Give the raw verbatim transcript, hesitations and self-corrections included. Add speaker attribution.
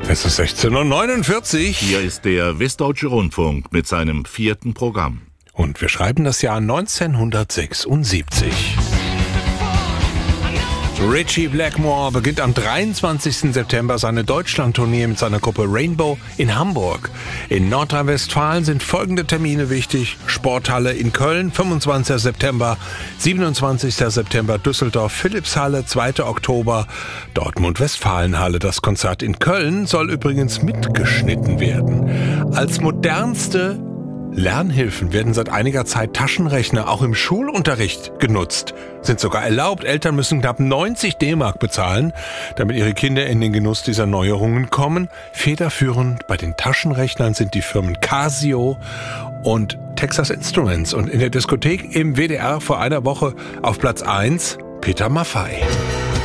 Speaker 1: Es ist sechzehn Uhr neunundvierzig.
Speaker 2: Hier ist der Westdeutsche Rundfunk mit seinem vierten Programm.
Speaker 1: Und wir schreiben das Jahr neunzehnhundertsechsundsiebzig. Ritchie Blackmore beginnt am dreiundzwanzigsten September seine Deutschlandtournee mit seiner Gruppe Rainbow in Hamburg. In Nordrhein-Westfalen sind folgende Termine wichtig: Sporthalle in Köln, fünfundzwanzigsten September, siebenundzwanzigsten September Düsseldorf Philippshalle, zweiten Oktober Dortmund-Westfalenhalle. Das Konzert in Köln soll übrigens mitgeschnitten werden. Als modernste Lernhilfen werden seit einiger Zeit Taschenrechner auch im Schulunterricht genutzt. Sind sogar erlaubt. Eltern müssen knapp neunzig D-Mark bezahlen, damit ihre Kinder in den Genuss dieser Neuerungen kommen. Federführend bei den Taschenrechnern sind die Firmen Casio und Texas Instruments. Und in der Diskothek im W D R vor einer Woche auf Platz eins Peter Maffay.